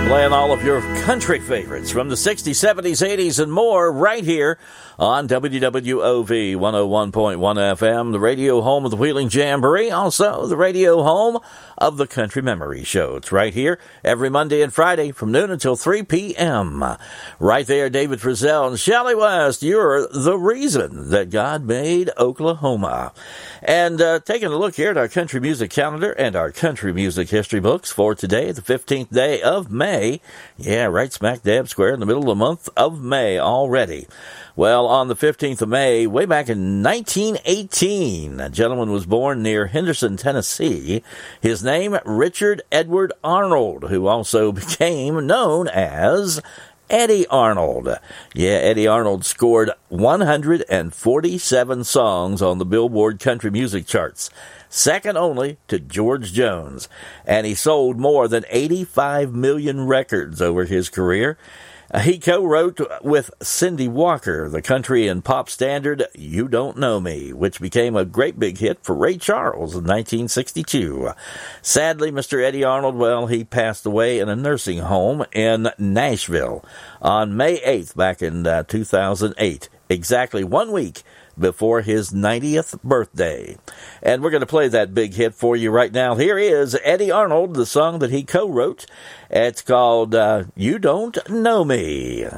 Playing all of your country favorites from the 60s, 70s, 80s, and more right here on WWOV 101.1 FM, the radio home of the Wheeling Jamboree, also the radio home of the Country Memory Show. It's right here every Monday and Friday from noon until 3 p.m. Right there, David Frizzell and Shelley West, you're the reason that God made Oklahoma. And taking a look here at our country music calendar and our country music history books for today, the 15th day of May. Yeah, right smack dab square in the middle of the month of May already. Well, on the 15th of May, way back in 1918, a gentleman was born near Henderson, Tennessee. His name, Richard Edward Arnold, who also became known as Eddie Arnold. Yeah, Eddie Arnold scored 147 songs on the Billboard country music charts, second only to George Jones, and he sold more than 85 million records over his career. He co-wrote with Cindy Walker the country and pop standard You Don't Know Me, which became a great big hit for Ray Charles in 1962. Sadly, Mr. Eddie Arnold, well, he passed away in a nursing home in Nashville on May 8th back in 2008, exactly 1 week before his 90th birthday. And we're going to play that big hit for you right now. Here is Eddie Arnold, the song that he co-wrote. It's called You Don't Know Me.